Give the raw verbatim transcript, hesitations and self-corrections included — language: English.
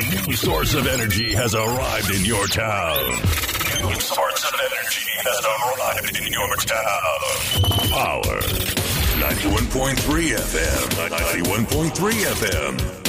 new source of energy has arrived in your town. New source of energy has arrived in your town. Power. ninety-one point three F M. ninety-one point three F M.